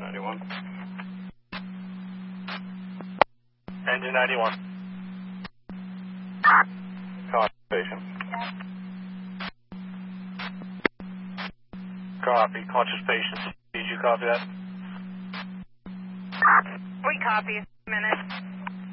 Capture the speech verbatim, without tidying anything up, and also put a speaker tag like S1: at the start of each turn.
S1: ninety-one. Engine ninety-one. Copy, patient. Copy, conscious patient. Did you copy that?
S2: We copy. A minute.